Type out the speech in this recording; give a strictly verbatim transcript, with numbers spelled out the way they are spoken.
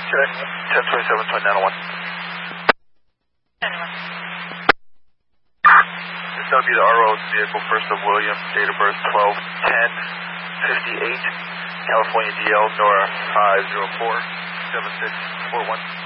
Check. ten twenty-seven, twenty-nine oh one. This will be the R O vehicle, first of William, date of birth twelve ten fifty-eight, California D L, Nora five zero four seven six four one.